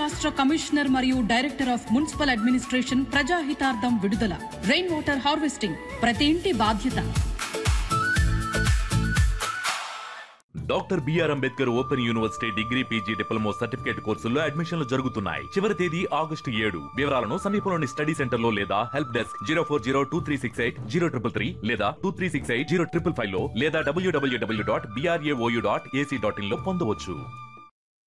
రాష్ట్ర కమిషనర్ మరియు director of municipal administration ప్రజాహితార్థం విడుదల. రెయిన్ వాటర్ హార్వెస్టింగ్ ప్రతి ఇంటి బాధ్యత. Doctor BR Ambedkar open university degree PG diploma certificate కోర్సుల్లో అడ్మిషన్లు జరుగుతున్నాయి. చివరి తేదీ August 7. వివరాలను సమీపంలోని స్టడీ సెంటర్ లో లేదా హెల్ప్ డెస్క్ 04023680333 లేదా 23680555 లో లేదా www.brao.ac.in లో పొందవచ్చు.